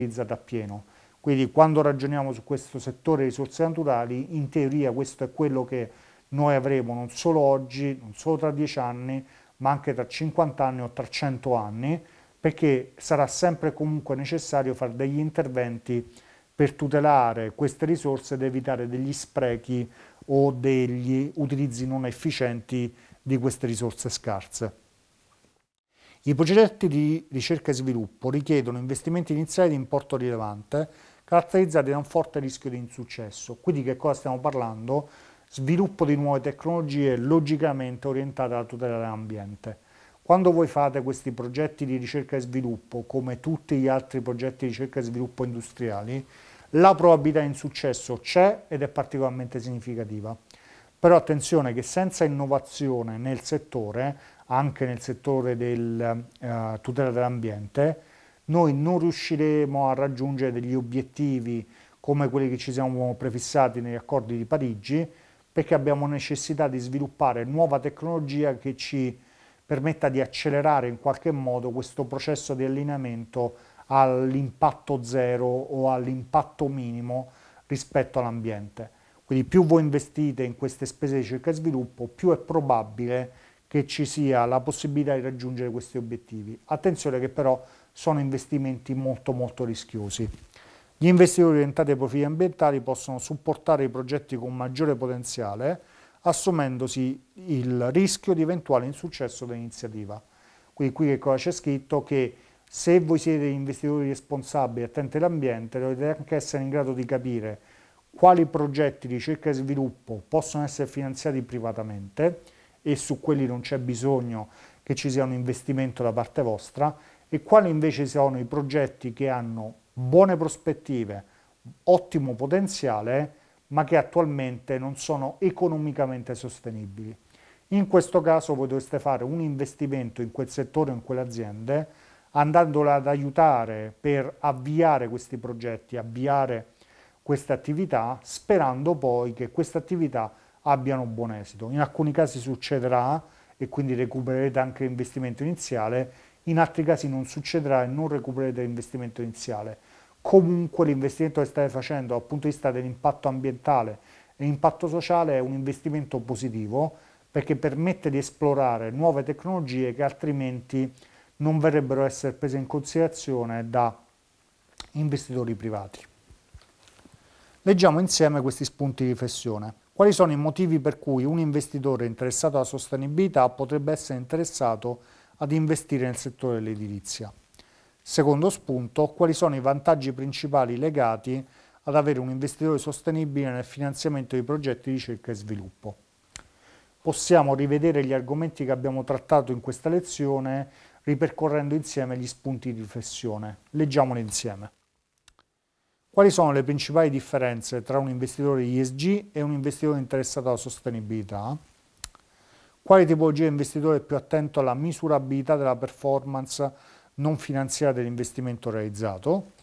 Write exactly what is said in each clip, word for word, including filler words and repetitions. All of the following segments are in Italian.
utilizzata appieno. Quindi quando ragioniamo su questo settore risorse naturali, in teoria questo è quello che noi avremo non solo oggi, non solo tra dieci anni, ma anche tra cinquanta anni o tra cento anni, perché sarà sempre e comunque necessario fare degli interventi per tutelare queste risorse ed evitare degli sprechi o degli utilizzi non efficienti di queste risorse scarse. I progetti di ricerca e sviluppo richiedono investimenti iniziali di importo rilevante, caratterizzati da un forte rischio di insuccesso. Quindi che cosa stiamo parlando? Sviluppo di nuove tecnologie logicamente orientate alla tutela dell'ambiente. Quando voi fate questi progetti di ricerca e sviluppo, come tutti gli altri progetti di ricerca e sviluppo industriali, la probabilità di insuccesso c'è ed è particolarmente significativa. Però attenzione che senza innovazione nel settore, anche nel settore della eh, tutela dell'ambiente, noi non riusciremo a raggiungere degli obiettivi come quelli che ci siamo prefissati negli accordi di Parigi, perché abbiamo necessità di sviluppare nuova tecnologia che ci permetta di accelerare in qualche modo questo processo di allineamento all'impatto zero o all'impatto minimo rispetto all'ambiente. Quindi più voi investite in queste spese di ricerca e sviluppo, più è probabile che ci sia la possibilità di raggiungere questi obiettivi. Attenzione che però sono investimenti molto molto rischiosi. Gli investitori orientati ai profili ambientali possono supportare i progetti con maggiore potenziale, assumendosi il rischio di eventuale insuccesso dell'iniziativa. Quindi qui che cosa c'è scritto? Che se voi siete investitori responsabili, attenti all'ambiente, dovete anche essere in grado di capire quali progetti di ricerca e sviluppo possono essere finanziati privatamente e su quelli non c'è bisogno che ci sia un investimento da parte vostra, e quali invece sono i progetti che hanno buone prospettive, ottimo potenziale, ma che attualmente non sono economicamente sostenibili. In questo caso voi dovreste fare un investimento in quel settore o in quelle aziende, andandola ad aiutare per avviare questi progetti, avviare queste attività, sperando poi che queste attività abbiano buon esito. In alcuni casi succederà e quindi recupererete anche l'investimento iniziale, in altri casi non succederà e non recupererete l'investimento iniziale. Comunque l'investimento che state facendo dal punto di vista dell'impatto ambientale e impatto sociale è un investimento positivo, perché permette di esplorare nuove tecnologie che altrimenti non verrebbero a essere prese in considerazione da investitori privati. Leggiamo insieme questi spunti di riflessione. Quali sono i motivi per cui un investitore interessato alla sostenibilità potrebbe essere interessato ad investire nel settore dell'edilizia? Secondo spunto, quali sono i vantaggi principali legati ad avere un investitore sostenibile nel finanziamento di progetti di ricerca e sviluppo? Possiamo rivedere gli argomenti che abbiamo trattato in questa lezione ripercorrendo insieme gli spunti di riflessione. Leggiamoli insieme. Quali sono le principali differenze tra un investitore E S G e un investitore interessato alla sostenibilità? Quale tipologia di investitore è più attento alla misurabilità della performance non finanziaria dell'investimento realizzato?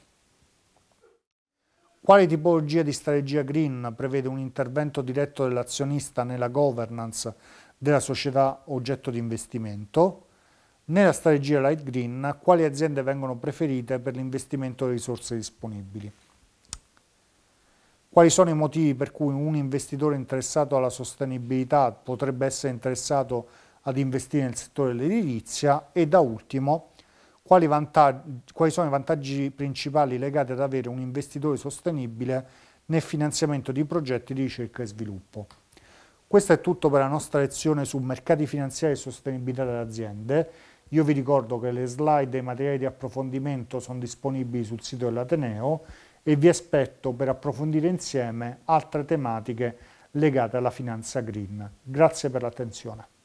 Quale tipologia di strategia green prevede un intervento diretto dell'azionista nella governance della società oggetto di investimento? Nella strategia light green, quali aziende vengono preferite per l'investimento delle risorse disponibili? Quali sono i motivi per cui un investitore interessato alla sostenibilità potrebbe essere interessato ad investire nel settore dell'edilizia? E da ultimo, quali, vantaggi, quali sono i vantaggi principali legati ad avere un investitore sostenibile nel finanziamento di progetti di ricerca e sviluppo? Questo è tutto per la nostra lezione su mercati finanziari e sostenibilità delle aziende. Io vi ricordo che le slide e i materiali di approfondimento sono disponibili sul sito dell'Ateneo e vi aspetto per approfondire insieme altre tematiche legate alla finanza green. Grazie per l'attenzione.